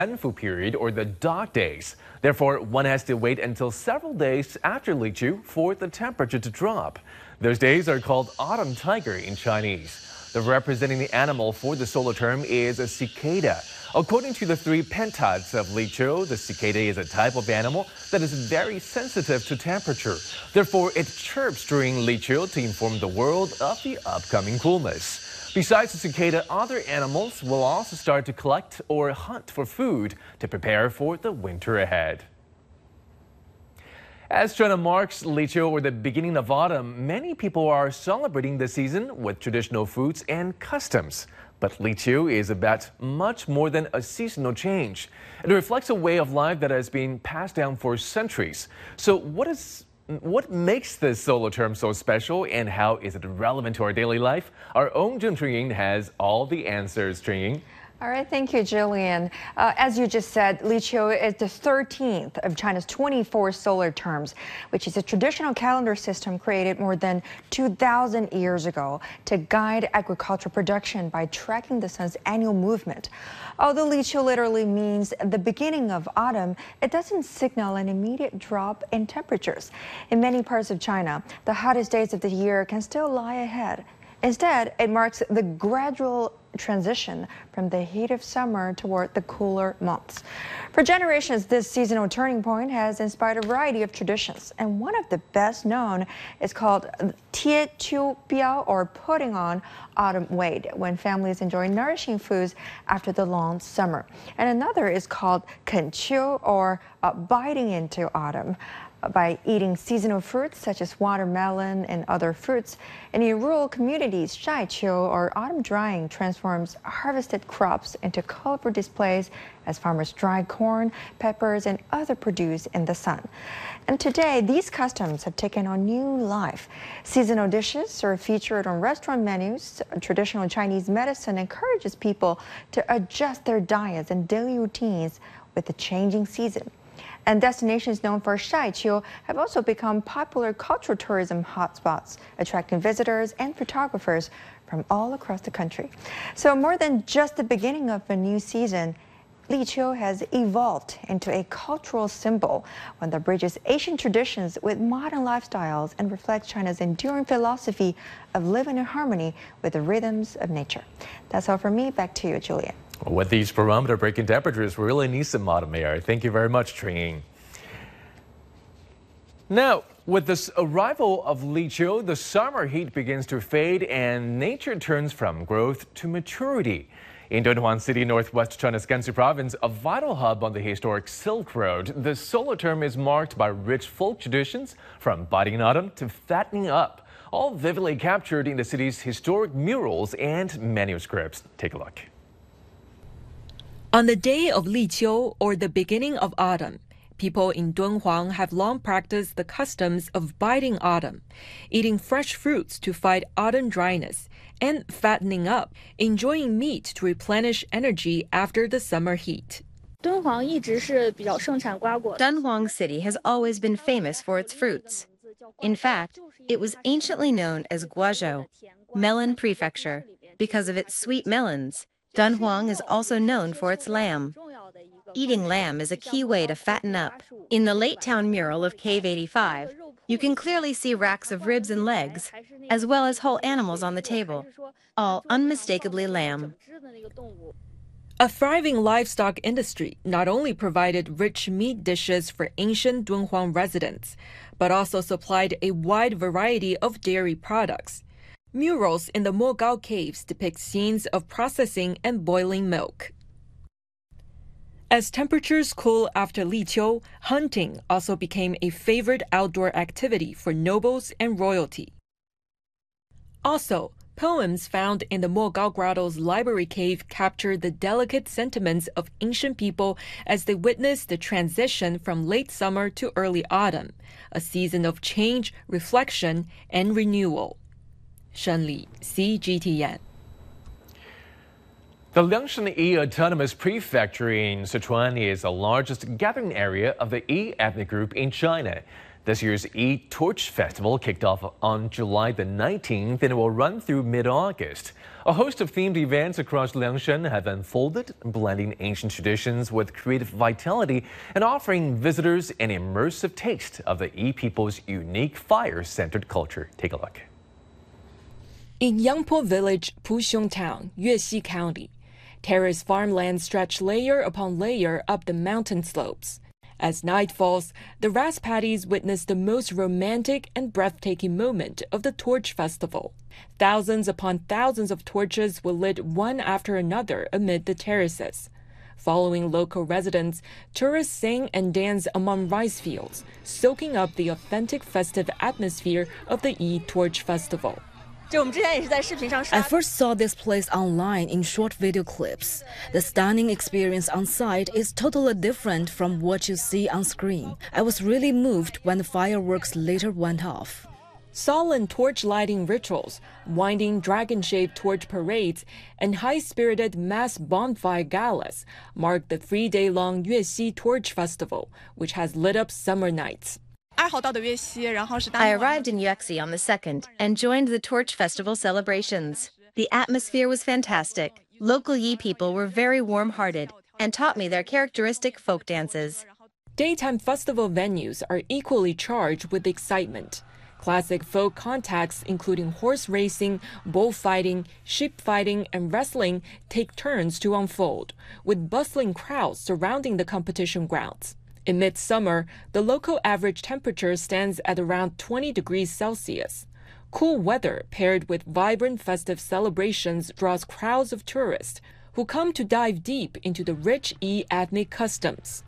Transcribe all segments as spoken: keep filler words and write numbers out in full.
Hanfu period or the dog days. Therefore, one has to wait until several days after Liqiu for the temperature to drop. Those days are called autumn tiger in Chinese. The representing the animal for the solar term is a cicada. According to the three pentads of Liqiu, the cicada is a type of animal that is very sensitive to temperature. Therefore, it chirps during Liqiu to inform the world of the upcoming coolness. Besides the cicada, other animals will also start to collect or hunt for food to prepare for the winter ahead. As China marks Liqiu, or the beginning of autumn, many people are celebrating the season with traditional foods and customs. But Liqiu is about much more than a seasonal change. It reflects a way of life that has been passed down for centuries. So what is What makes this solar term so special, and how is it relevant to our daily life? Our own Jun Tring has all the answers. Tring. All right, thank you, Julian. Uh, as you just said, Liqiu is the thirteenth of China's twenty-four solar terms, which is a traditional calendar system created more than two thousand years ago to guide agricultural production by tracking the sun's annual movement. Although Liqiu literally means the beginning of autumn, it doesn't signal an immediate drop in temperatures. In many parts of China, the hottest days of the year can still lie ahead. Instead, it marks the gradual transition from the heat of summer toward the cooler months. For generations, this seasonal turning point has inspired a variety of traditions, and one of the best known is called Tie Qiu Biao, or putting on autumn weight, when families enjoy nourishing foods after the long summer. And another is called Ken Qiu, or uh, biting into autumn, by eating seasonal fruits such as watermelon and other fruits. And in rural communities, Shai Qiu, or autumn drying, transforms harvested crops into colorful displays as farmers dry corn, peppers, and other produce in the sun. And today, these customs have taken on new life. Seasonal dishes are featured on restaurant menus. Traditional Chinese medicine encourages people to adjust their diets and daily routines with the changing season. And destinations known for Shai Qiu have also become popular cultural tourism hotspots, attracting visitors and photographers from all across the country. So more than just the beginning of a new season, Liqiu has evolved into a cultural symbol, one that bridges Asian traditions with modern lifestyles and reflects China's enduring philosophy of living in harmony with the rhythms of nature. That's all from me. Back to you, Julian. With these barometer-breaking temperatures, we really need some autumn air. Thank you very much, Tring. Now, with the arrival of Liqiu, the summer heat begins to fade and nature turns from growth to maturity. In Dunhuang City, northwest China's Gansu Province, a vital hub on the historic Silk Road, the solar term is marked by rich folk traditions, from biting autumn to fattening up, all vividly captured in the city's historic murals and manuscripts. Take a look. On the day of Liqiu, or the beginning of autumn, people in Dunhuang have long practiced the customs of biting autumn, eating fresh fruits to fight autumn dryness, and fattening up, enjoying meat to replenish energy after the summer heat. Dunhuang City has always been famous for its fruits. In fact, it was anciently known as Guazhou, Melon Prefecture, because of its sweet melons. Dunhuang is also known for its lamb. Eating lamb is a key way to fatten up. In the Late Town mural of Cave eighty-five, you can clearly see racks of ribs and legs, as well as whole animals on the table, all unmistakably lamb. A thriving livestock industry not only provided rich meat dishes for ancient Dunhuang residents, but also supplied a wide variety of dairy products. Murals in the Mogao caves depict scenes of processing and boiling milk. As temperatures cool after Liqiu, hunting also became a favorite outdoor activity for nobles and royalty. Also, poems found in the Mogao Grotto's library cave capture the delicate sentiments of ancient people as they witness the transition from late summer to early autumn, a season of change, reflection, and renewal. Shen Li, C G T N. The Liangshan Yi Autonomous Prefecture in Sichuan is the largest gathering area of the Yi ethnic group in China. This year's Yi Torch Festival kicked off on July the nineteenth and will run through mid-August. A host of themed events across Liangshan have unfolded, blending ancient traditions with creative vitality and offering visitors an immersive taste of the Yi people's unique fire-centered culture. Take a look. In Yangpo Village, Puxiong Town, Yuexi County, terraced farmlands stretch layer upon layer up the mountain slopes. As night falls, the rice paddies witness the most romantic and breathtaking moment of the Torch Festival. Thousands upon thousands of torches were lit one after another amid the terraces. Following local residents, tourists sing and dance among rice fields, soaking up the authentic festive atmosphere of the Yi Torch Festival. I first saw this place online in short video clips. The stunning experience on site is totally different from what you see on screen. I was really moved when the fireworks later went off. Solemn torch lighting rituals, winding dragon-shaped torch parades, and high-spirited mass bonfire galas mark the three-day-long Yuexi Torch Festival, which has lit up summer nights. I arrived in Yuexi on the second and joined the Torch Festival celebrations. The atmosphere was fantastic. Local Yi people were very warm-hearted and taught me their characteristic folk dances. Daytime festival venues are equally charged with excitement. Classic folk contacts, including horse racing, bullfighting, sheep fighting, and wrestling, take turns to unfold, with bustling crowds surrounding the competition grounds. In midsummer, the local average temperature stands at around twenty degrees Celsius. Cool weather paired with vibrant festive celebrations draws crowds of tourists who come to dive deep into the rich Yi ethnic customs.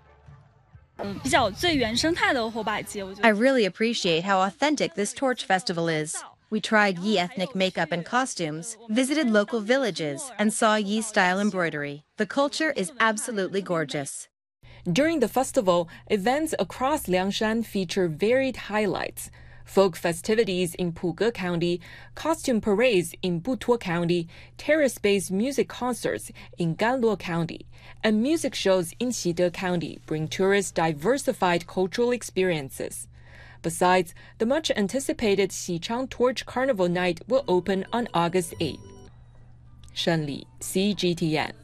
I really appreciate how authentic this Torch Festival is. We tried Yi ethnic makeup and costumes, visited local villages, and saw Yi-style embroidery. The culture is absolutely gorgeous. During the festival, events across Liangshan feature varied highlights. Folk festivities in Puge County, costume parades in Butuo County, terrace-based music concerts in Ganluo County, and music shows in Xide County bring tourists diversified cultural experiences. Besides, the much-anticipated Xichang Torch Carnival Night will open on August eighth. Shen Li, C G T N.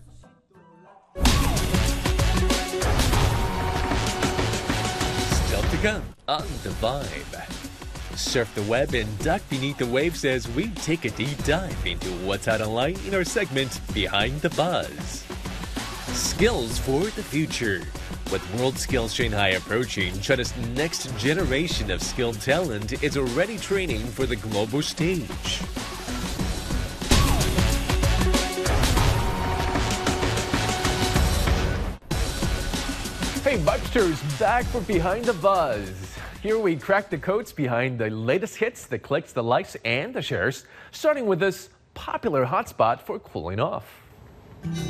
To come on The Vibe. Surf the web and duck beneath the waves as we take a deep dive into what's out online in our segment Behind the Buzz. Skills for the future. With World Skills Shanghai approaching, China's next generation of skilled talent is already training for the global stage. Hey, Buzsters, back for Behind the Buzz. Here we crack the codes behind the latest hits, the clicks, the likes, and the shares, starting with this popular hotspot for cooling off.